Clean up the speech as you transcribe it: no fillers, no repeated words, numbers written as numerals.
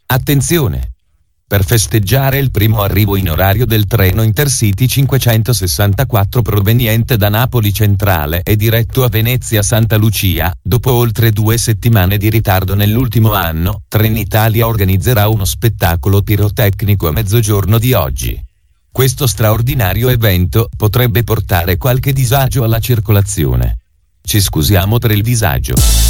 Attenzione! Per festeggiare il primo arrivo in orario del treno Intercity 564 proveniente da Napoli Centrale e diretto a Venezia Santa Lucia, dopo oltre 2 settimane di ritardo nell'ultimo anno, Trenitalia organizzerà uno spettacolo pirotecnico a mezzogiorno di oggi. Questo straordinario evento potrebbe portare qualche disagio alla circolazione. Ci scusiamo per il disagio.